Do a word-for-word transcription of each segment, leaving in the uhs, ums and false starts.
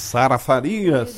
Sara Farias,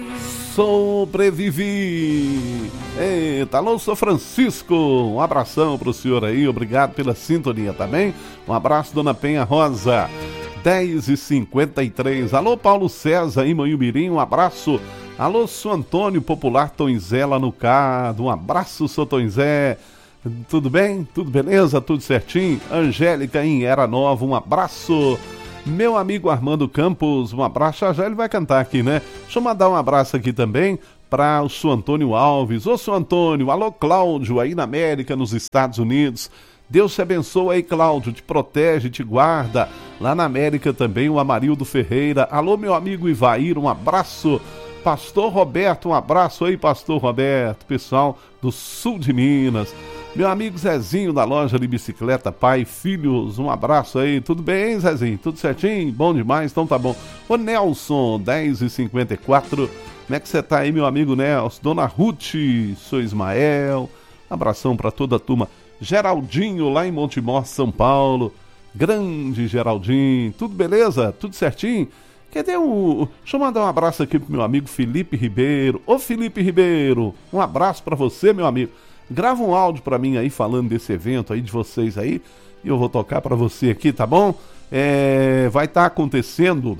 sobrevivi. Eita, alô, sou Francisco, um abração pro senhor aí, obrigado pela sintonia, tá bem? Um abraço, dona Penha Rosa. dez e cinquenta e três, alô, Paulo César em Manhumirim, um abraço. Alô, sou Antônio Popular Tonzé lá no Cado, um abraço, sou Tonzé. Tudo bem? Tudo beleza? Tudo certinho? Angélica em Era Nova, um abraço. Meu amigo Armando Campos, um abraço. Já já ele vai cantar aqui, né? Deixa eu mandar um abraço aqui também para o senhor Antônio Alves. Ô, senhor Antônio, alô, Cláudio, aí na América, nos Estados Unidos. Deus te abençoe aí, Cláudio, te protege, te guarda. Lá na América também, o Amarildo Ferreira. Alô, meu amigo Ivair, um abraço. Pastor Roberto, um abraço aí, Pastor Roberto, pessoal do sul de Minas. Meu amigo Zezinho da loja de bicicleta, pai e filhos, um abraço aí. Tudo bem, Zezinho? Tudo certinho? Bom demais, então tá bom. Ô Nelson, dez e cinquenta e quatro, como é que você tá aí, meu amigo Nelson? Dona Ruth, sou Ismael, abração pra toda a turma. Geraldinho, lá em Montemor, São Paulo. Grande Geraldinho, tudo beleza? Tudo certinho? Cadê o... Deixa eu mandar um abraço aqui pro meu amigo Felipe Ribeiro. Ô Felipe Ribeiro, um abraço pra você, meu amigo. Grava um áudio pra mim aí falando desse evento aí de vocês aí e eu vou tocar pra você aqui, tá bom? É, vai estar acontecendo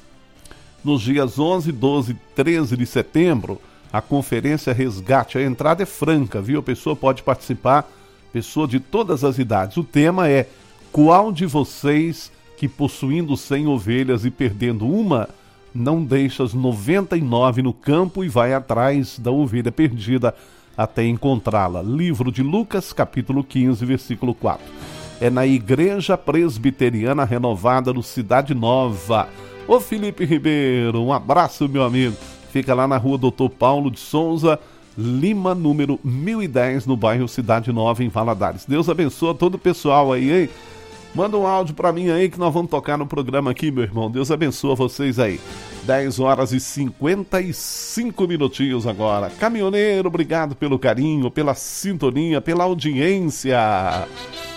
nos dias onze, doze e treze de setembro a conferência Resgate. A entrada é franca, viu? A pessoa pode participar, pessoa de todas as idades. O tema é: qual de vocês que possuindo cem ovelhas e perdendo uma, não deixa as noventa e nove no campo e vai atrás da ovelha perdida até encontrá-la? Livro de Lucas, capítulo quinze, versículo quatro. É na Igreja Presbiteriana Renovada no Cidade Nova. Ô Felipe Ribeiro, um abraço, meu amigo. Fica lá na rua doutor Paulo de Souza Lima, número mil e dez, no bairro Cidade Nova, em Valadares. Deus abençoe todo o pessoal aí, hein? Manda um áudio pra mim aí que nós vamos tocar no programa aqui, meu irmão. Deus abençoe vocês aí. dez horas e cinquenta e cinco minutinhos agora. Caminhoneiro, obrigado pelo carinho, pela sintonia, pela audiência.